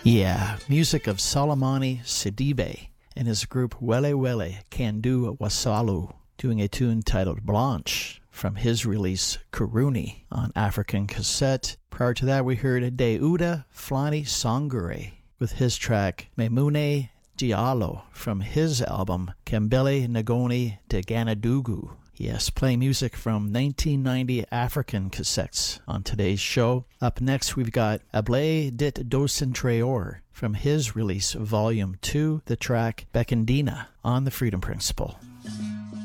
Yeah, music of Solomani Sidibe and his group Wele Wele Kandu Wasalu, doing a tune titled Blanche from his release Kuruni on African Cassette. Prior to that, we heard Deuda Flani Sangure with his track Memune Diallo from his album Kembele Ngoni de Ganadugu. Yes, playing music from 1990 African cassettes on today's show. Up next, we've got Ablé dit Docentreor from his release, Volume 2, the track Bekendina on the Freedom Principle.